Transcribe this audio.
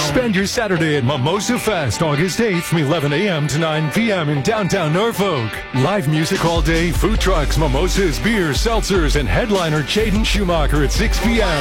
Spend your Saturday at Mimosa Fest, August 8th from 11 a.m. to 9 p.m. in downtown Norfolk. Live music all day, food trucks, mimosas, beers, seltzers, and headliner Jaden Schumacher at 6 p.m.